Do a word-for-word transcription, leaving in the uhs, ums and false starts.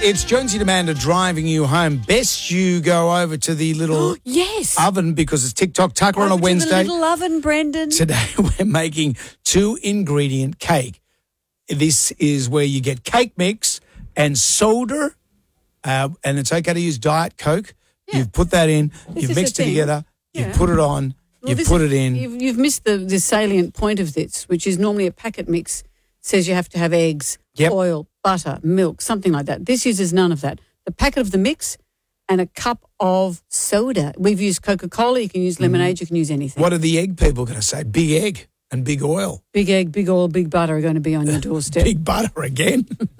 it's Jonesy and Amanda driving you home. Best you go over to the little yes. oven because it's TikTok Tucker over on a to Wednesday. The little oven, Brendan. Today we're making two ingredient cake. This is where you get cake mix and soda, uh, and it's okay to use Diet Coke. Yeah. You've put that in, this you've mixed it together, yeah. you've put it on, well, you've put is, it in. You've, you've missed the, the salient point of this, which is normally a packet mix says you have to have eggs, yep. oil, butter, milk, something like that. This uses none of that. The packet of the mix and a cup of soda. We've used Coca-Cola. You can use lemonade. Mm. You can use anything. What are the egg people going to say? Big egg and big oil. Big egg, big oil, big butter are going to be on your doorstep. Big butter again?